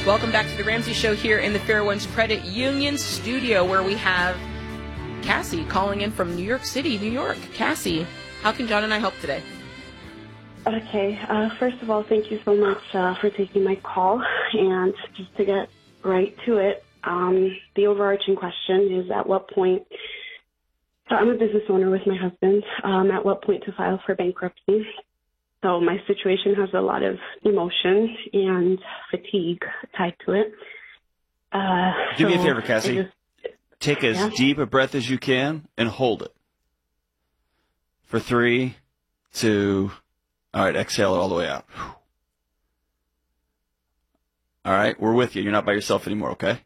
Welcome back to the Ramsey Show here in the Fair Winds Credit Union studio, where we have Cassie calling in from New York City, New York. Cassie, how can John and I help today? Okay, first of all, thank you so much for taking my call. And just to get right to it, the overarching question is at what point, so I'm a business owner with my husband, at what point to file for bankruptcy. So my situation has a lot of emotion and fatigue tied to it. Do me a favor, Cassie. Take as deep a breath as you can and hold it. For 3, 2, all right, exhale it all the way out. All right, we're with you. You're not by yourself anymore, okay?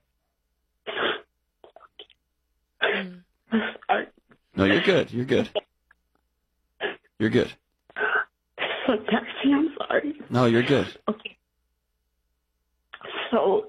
No, you're good. You're good. You're good. I'm sorry. No, you're good. Okay. So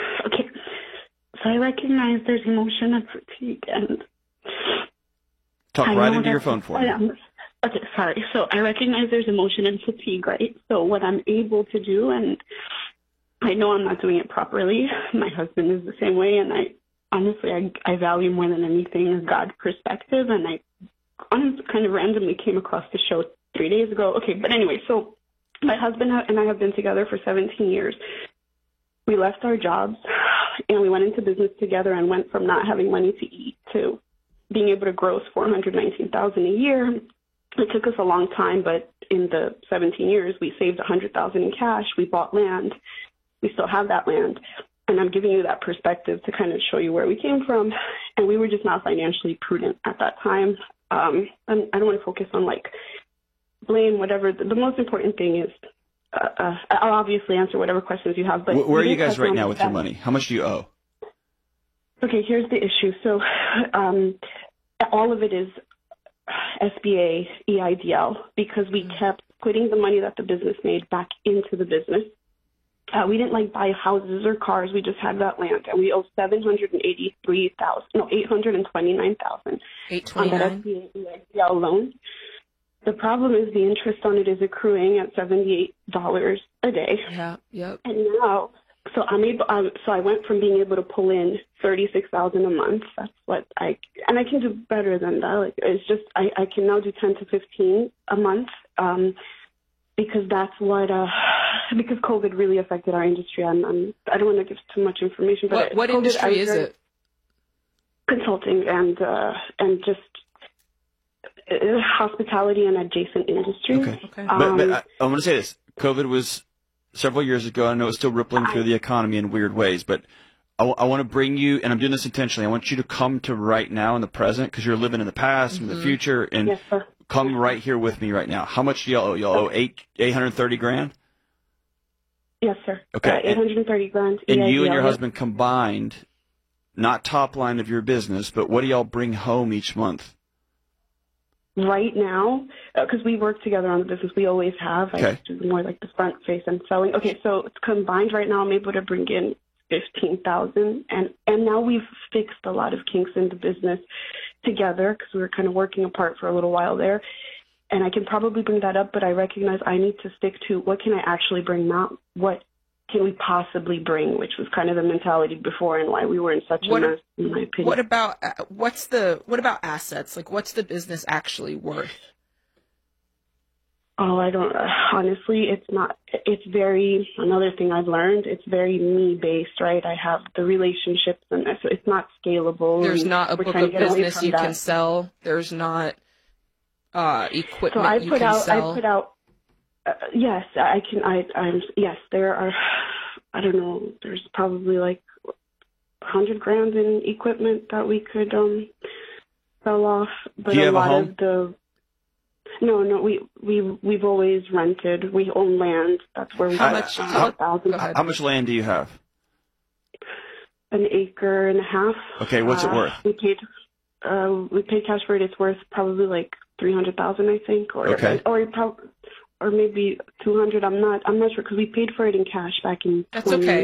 I recognize there's emotion and fatigue, and talk right into your phone for me. Okay, sorry. So I recognize there's emotion and fatigue, right? So what I'm able to do, and I know I'm not doing it properly. My husband is the same way, and I value more than anything God's perspective, and I honestly kind of randomly came across the show 3 days ago. Okay, but anyway, so my husband and I have been together for 17 years. We left our jobs and we went into business together and went from not having money to eat to being able to gross $419,000 a year. It took us a long time, but in the 17 years, we saved $100,000 in cash. We bought land. We still have that land. And I'm giving you that perspective to kind of show you where we came from. And we were just not financially prudent at that time. And I don't want to focus on blame, whatever. The most important thing is, I'll obviously answer whatever questions you have. But where are you guys right now with your money? How much do you owe? Okay, here's the issue. So all of it is SBA, EIDL, because we kept putting the money that the business made back into the business. We didn't buy houses or cars. We just had that land, and we owe $829,000 on that SBA EIDL loan. The problem is the interest on it is accruing at $78 a day. Yeah. Yep. And now, so I went from being able to pull in $36,000 a month. That's what I can do better than that. It's just I can now do 10 to 15 a month, because that's what because COVID really affected our industry. I don't want to give too much information, but what industry is it? Consulting and just hospitality and adjacent industries. Okay. But I want to say this. COVID was several years ago. I know it's still rippling through the economy in weird ways, but I want to bring you, and I'm doing this intentionally, I want you to come to right now in the present, because you're living in the past and the future, and yes, sir. Come right here with me right now. How much do y'all owe? Y'all owe $830,000? Yes, sir. Okay. $830,000. And you and your husband combined, not top line of your business, but what do y'all bring home each month? Right now, because we work together on the business, we always have. Okay. I do more like the front face and selling. Okay, so it's combined right now. I'm able to bring in $15,000, and now we've fixed a lot of kinks in the business together, because we were kind of working apart for a little while there. And I can probably bring that up, but I recognize I need to stick to what can I actually bring, not what can we possibly bring, which was kind of the mentality before and why we were in such a mess, in my opinion. What about assets? What's the business actually worth? Oh, I don't, honestly, another thing I've learned, it's very me-based, right? I have the relationships, and so it's not scalable. There's not a book of business you can sell. There's not equipment you can sell. I put out, yes, I can, yes, there are, I don't know, there's probably $100,000 in equipment that we could sell off. But do you have a home? No, we've always rented. We own land. That's where we have How much land do you have? An acre and a half. Okay, what's it worth? We paid cash for it. It's worth probably $300,000, I think, or maybe $200,000. I'm not sure, because we paid for it in cash back in. That's okay.